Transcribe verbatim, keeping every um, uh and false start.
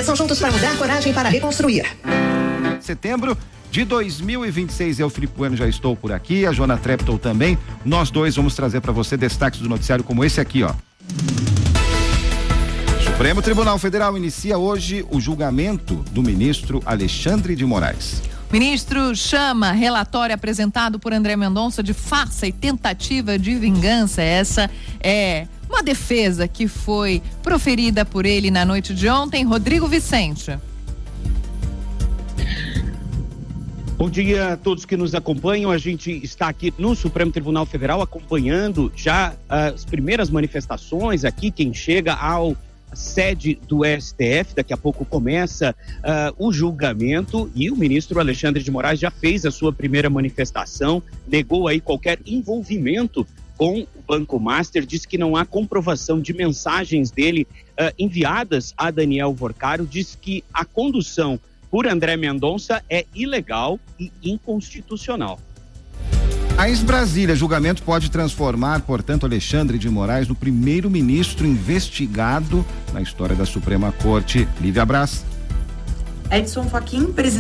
Começam juntos para mudar, coragem para reconstruir. Setembro de dois mil e vinte e seis, eu, Felipe Bueno, já estou por aqui, a Joana Treptow também. Nós dois vamos trazer para você destaques do noticiário como esse aqui, ó. Supremo Tribunal Federal inicia hoje o julgamento do ministro Alexandre de Moraes. O ministro chama relatório apresentado por André Mendonça de farsa e tentativa de vingança. Essa é uma defesa que foi proferida por ele na noite de ontem. Rodrigo Vicente. Bom dia a todos que nos acompanham. A gente está aqui no Supremo Tribunal Federal acompanhando já uh, as primeiras manifestações aqui. Quem chega ao sede do S T F, daqui a pouco começa uh, o julgamento, e o ministro Alexandre de Moraes já fez a sua primeira manifestação, negou aí qualquer envolvimento com o Banco Master, disse que não há comprovação de mensagens dele uh, enviadas a Daniel Vorcaro, disse que a condução por André Mendonça é ilegal e inconstitucional. A ex-Brasília, julgamento pode transformar, portanto, Alexandre de Moraes no primeiro ministro investigado na história da Suprema Corte. Lívia Braz. Edson Fachin, presidente